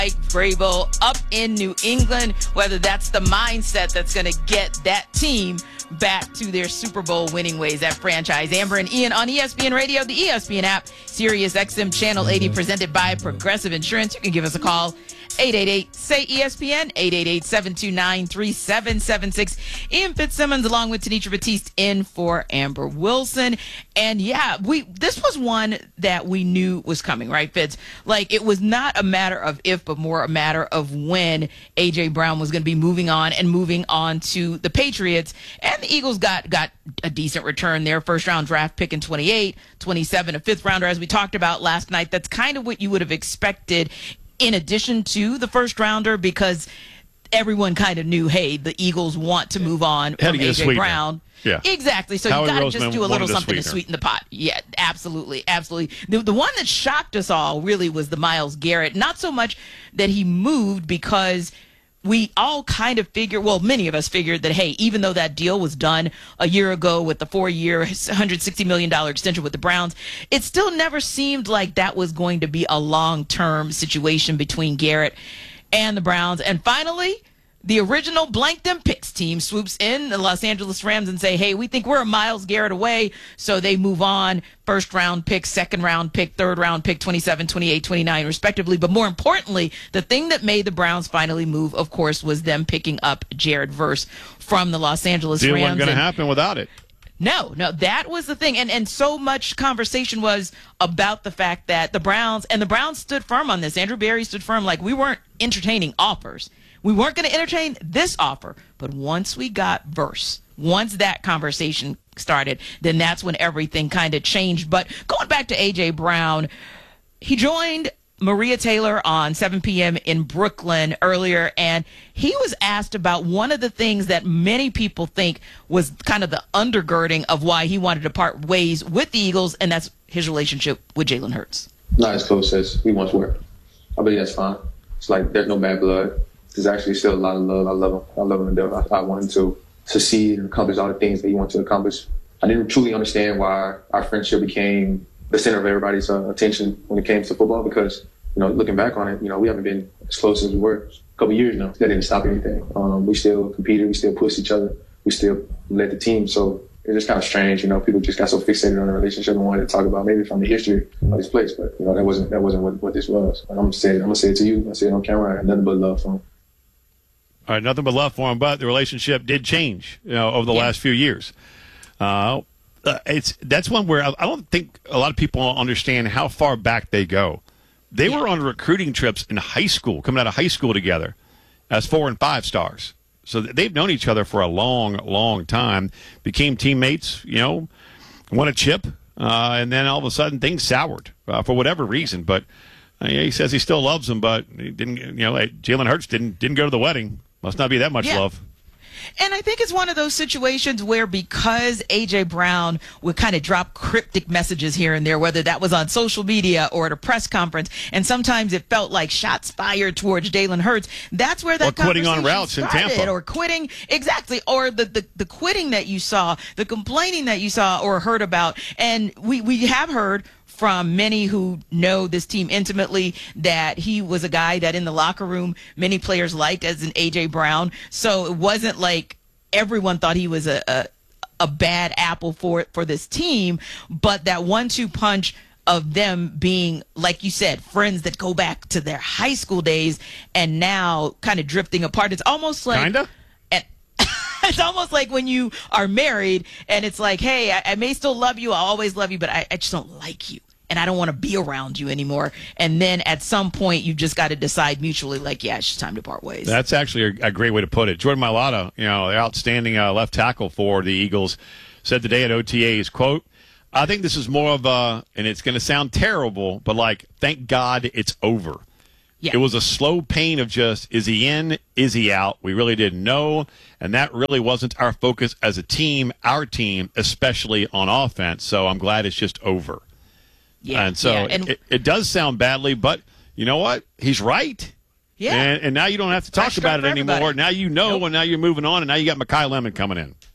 Mike Vrabel up in New England, whether that's the mindset that's going to get that team back to their Super Bowl winning ways, that franchise. Amber and Ian on ESPN Radio, the ESPN app, Sirius XM Channel 80, presented by Progressive Insurance. You can give us a call, 888-SAY-ESPN, 888-729-3776. Ian Fitzsimmons along with Tanisha Batiste in for Amber Wilson. And yeah, this was one that we knew was coming, right, Fitz? Like, it was not a matter of if, but more a matter of when A.J. Brown was going to be moving on to the Patriots. And the Eagles got a decent return there. First round draft pick in 28, 27, a fifth rounder, as we talked about last night. That's kind of what you would have expected in addition to the first rounder, because everyone kind of knew, hey, the Eagles want to move on from A.J. Brown. Yeah. Exactly. So you got to just do a little something to sweeten the pot. Yeah, absolutely. Absolutely. The one that shocked us all really was the Myles Garrett. Not so much that he moved, because we all kind of figured, well, many of us figured that, hey, even though that deal was done a year ago with the 4-year, $160 million extension with the Browns, it still never seemed like that was going to be a long-term situation between Garrett and the Browns. And finally, the original blank them picks team swoops in, the Los Angeles Rams, and say, hey, we think we're a Myles Garrett away. So they move on, first round pick, second round pick, third round pick, 27, 28, 29, respectively. But more importantly, the thing that made the Browns finally move, of course, was them picking up Jared Verse from the Los Angeles Rams. It wasn't going to happen without it. No, that was the thing. And so much conversation was about the fact that the Browns stood firm on this. Andrew Berry stood firm, like, we weren't entertaining offers. We weren't going to entertain this offer. But once we got Verse, once that conversation started, then that's when everything kind of changed. But going back to A.J. Brown, he joined Maria Taylor on 7 p.m. in Brooklyn earlier, and he was asked about one of the things that many people think was kind of the undergirding of why he wanted to part ways with the Eagles, and that's his relationship with Jalen Hurts. Not as close as we once were. I believe that's fine. It's like there's no bad blood. There's actually still a lot of love. I love him. I love him to death. I want him to succeed and accomplish all the things that he wants to accomplish. I didn't truly understand why our friendship became the center of everybody's attention when it came to football, because, looking back on it, we haven't been as close as we were a couple years now. That didn't stop anything. We still competed. We still pushed each other. We still led the team. So it's just kind of strange, people just got so fixated on the relationship and wanted to talk about maybe from the history of this place. But, that wasn't what this was. I'm going to say it to you. I say it on camera. I have nothing but love for him. All right, nothing but love for him, but the relationship did change, over the last few years. That's one where I don't think a lot of people understand how far back they go. They were on recruiting trips in high school, coming out of high school together as 4 and 5 stars. So they've known each other for a long, long time, became teammates, won a chip, and then all of a sudden things soured for whatever reason. But he says he still loves him, but he didn't. Jalen Hurts didn't go to the wedding. Must not be that much love. And I think it's one of those situations where, because A.J. Brown would kind of drop cryptic messages here and there, whether that was on social media or at a press conference, and sometimes it felt like shots fired towards Jalen Hurts, that's where that quitting conversation on routes started, in Tampa. or quitting, exactly, or the quitting that you saw, the complaining that you saw or heard about. And we have heard from many who know this team intimately that he was a guy that in the locker room many players liked as an A.J. Brown. So it wasn't like everyone thought he was a bad apple for this team, but that 1-2 punch of them being, like you said, friends that go back to their high school days and now kind of drifting apart. It's almost like... Kinda? It's almost like when you are married and it's like, hey, I may still love you, I'll always love you, but I just don't like you. And I don't want to be around you anymore. And then at some point, you've just got to decide mutually, like, yeah, it's just time to part ways. That's actually a great way to put it. Jordan Mailata, the outstanding left tackle for the Eagles, said today at OTAs, quote, I think this is more of a, and it's going to sound terrible, but like, thank God it's over. Yeah. It was a slow pain of just, is he in, is he out? We really didn't know, and that really wasn't our focus as a team, our team, especially on offense. So I'm glad it's just over. Yeah, and so it does sound badly, but you know what? He's right. Yeah. And now you don't have to talk about it anymore. Now you know, and now you're moving on, and now you got Mekhi Lemon coming in.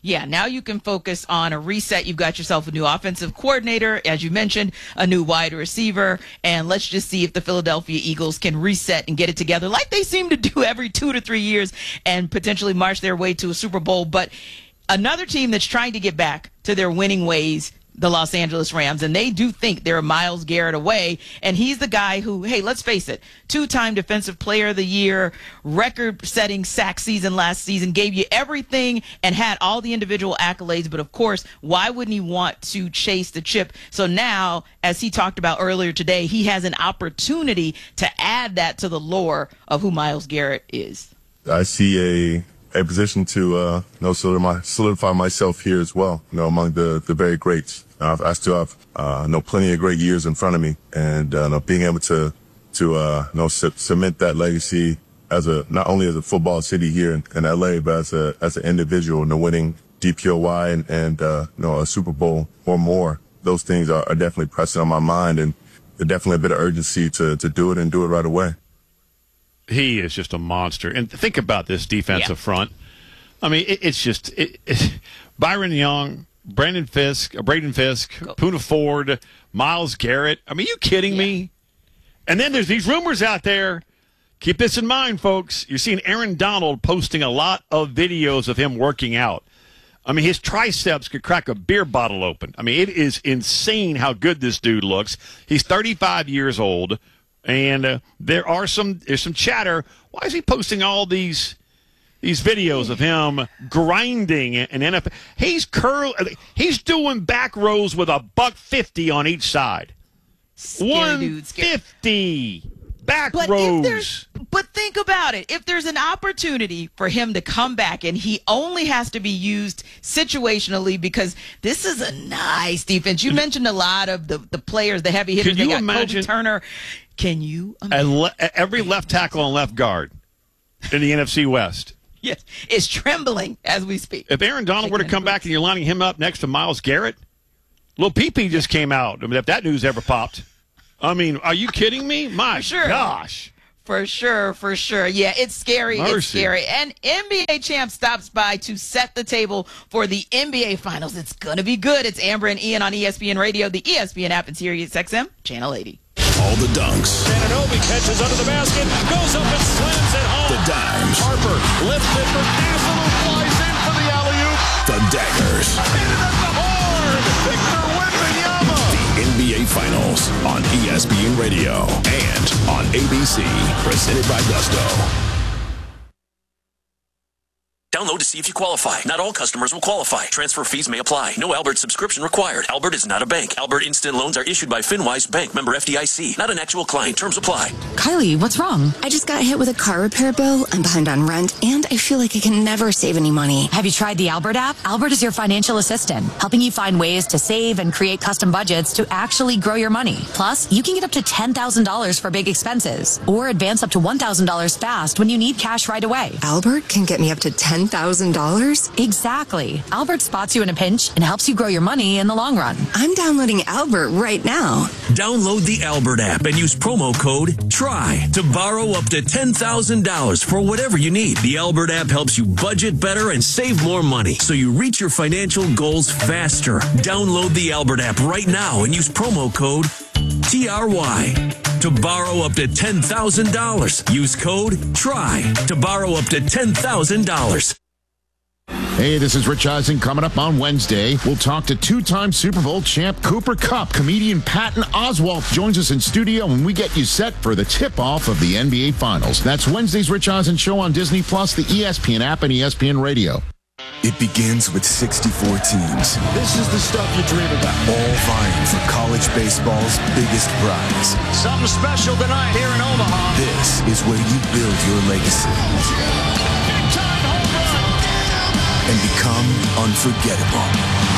Yeah, now you can focus on a reset. You've got yourself a new offensive coordinator, as you mentioned, a new wide receiver, and let's just see if the Philadelphia Eagles can reset and get it together like they seem to do every 2 to 3 years and potentially march their way to a Super Bowl. But another team that's trying to get back to their winning ways, the Los Angeles Rams, and they do think they're Myles Garrett away, and he's the guy who, hey, let's face it, 2-time Defensive Player of the Year, record-setting sack season last season, gave you everything and had all the individual accolades, but of course, why wouldn't he want to chase the chip? So now, as he talked about earlier today, he has an opportunity to add that to the lore of who Myles Garrett is. I see a position to solidify myself here as well, among the very greats. I still have plenty of great years in front of me, and being able to cement that legacy as not only as a football city here in LA, but as an individual, winning DPOY and a Super Bowl or more. Those things are definitely pressing on my mind, and there's definitely a bit of urgency to do it and do it right away. He is just a monster. And think about this defensive front. I mean, it's Byron Young, Braden Fisk, Poona Ford, Myles Garrett. I mean, you kidding me? And then there's these rumors out there. Keep this in mind, folks. You're seeing Aaron Donald posting a lot of videos of him working out. I mean, his triceps could crack a beer bottle open. I mean, it is insane how good this dude looks. He's 35 years old. And there's some chatter. Why is he posting all these videos of him grinding an NFL? He's doing back rows with $150 on each side. $150 back rows. But think about it. If there's an opportunity for him to come back, and he only has to be used situationally, because this is a nice defense. You mentioned a lot of the players, the heavy hitters. They got Kobe Turner. Can you imagine? Every left tackle and left guard in the NFC West. Yes, is trembling as we speak. If Aaron Donald were to come back and you're lining him up next to Myles Garrett, Lil Pee-Pee just came out. I mean, if that news ever popped. I mean, are you kidding me? My gosh. For sure. Yeah, it's scary. Mercy. It's scary. And NBA Champ stops by to set the table for the NBA Finals. It's going to be good. It's Amber and Ian on ESPN Radio, the ESPN app, and SiriusXM, Channel 80. All the dunks. Anunoby catches under the basket, goes up and slams it home. The dimes. Harper lifted for Dazzle, who flies in for the alley-oop. The daggers. Hit it at the horn. Victor Wembanyama. The NBA Finals on ESPN Radio and on ABC. Presented by Gusto. Download to see if you qualify. Not all customers will qualify. Transfer fees may apply. No Albert subscription required. Albert is not a bank. Albert Instant Loans are issued by FinWise Bank, member FDIC. Not an actual client. Terms apply. Kylie, what's wrong? I just got hit with a car repair bill. I'm behind on rent, and I feel like I can never save any money. Have you tried the Albert app? Albert is your financial assistant, helping you find ways to save and create custom budgets to actually grow your money. Plus, you can get up to $10,000 for big expenses, or advance up to $1,000 fast when you need cash right away. Albert can get me up to $10,000? Exactly. Albert spots you in a pinch and helps you grow your money in the long run. I'm downloading Albert right now. Download the Albert app and use promo code TRY to borrow up to $10,000 for whatever you need. The Albert app helps you budget better and save more money, so you reach your financial goals faster. Download the Albert app right now and use promo code TRY to borrow up to $10,000. Use code TRY to borrow up to $10,000. Hey, this is Rich Eisen. Coming up on Wednesday, we'll talk to two-time Super Bowl champ Cooper Kupp. Comedian Patton Oswalt joins us in studio when we get you set for the tip-off of the NBA Finals. That's Wednesday's Rich Eisen Show on Disney+, the ESPN app, and ESPN Radio. It begins with 64 teams. This is the stuff you dream about. All vying for college baseball's biggest prize. Something special tonight here in Omaha. This is where you build your legacy and become unforgettable.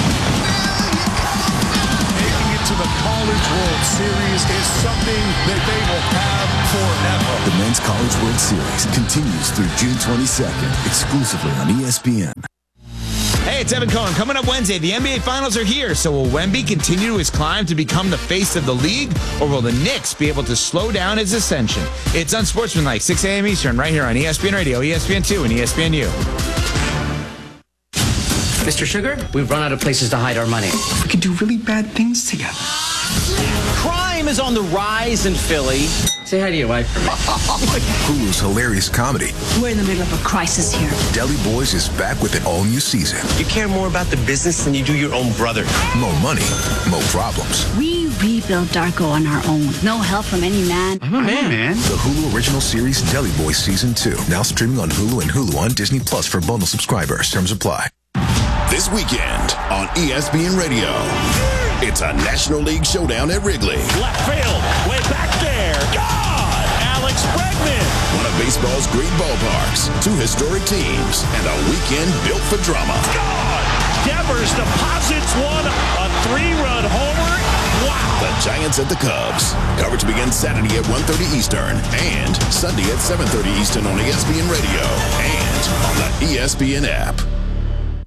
Making it to the College World Series is something that they will have forever. The Men's College World Series continues through June 22nd, exclusively on ESPN. Hey, it's Evan Cohen. Coming up Wednesday, the NBA Finals are here. So will Wemby continue his climb to become the face of the league, or will the Knicks be able to slow down his ascension? It's Unsportsmanlike, 6 a.m. Eastern, right here on ESPN Radio, ESPN2, and ESPNU. Mr. Sugar, we've run out of places to hide our money. We could do really bad things together. Crime is on the rise in Philly. Say hi to your wife for me. Hulu's hilarious comedy, We're in the middle of a crisis here. Deli Boys, is back with an all-new season. You care more about the business than you do your own brother. More money, more problems. We rebuilt Darko on our own. No help from any man. I'm a man. The Hulu original series Deli Boys Season 2. Now streaming on Hulu and Hulu on Disney Plus for bundle subscribers. Terms apply. This weekend on ESPN Radio, it's a National League showdown at Wrigley. Left field, way back there. God! Alex Bregman. One of baseball's great ballparks, two historic teams, and a weekend built for drama. God! Devers deposits one, a 3-run homer. Wow! The Giants at the Cubs. Coverage begins Saturday at 1:30 Eastern and Sunday at 7:30 Eastern on ESPN Radio and on the ESPN app.